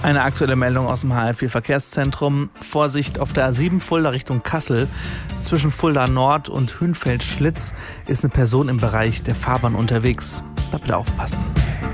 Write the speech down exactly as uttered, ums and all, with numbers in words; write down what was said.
Eine aktuelle Meldung aus dem H L vier Verkehrszentrum. Vorsicht auf der A sieben Fulda Richtung Kassel. Zwischen Fulda Nord und Hünfeld-Schlitz ist eine Person im Bereich der Fahrbahn unterwegs. Da bitte aufpassen.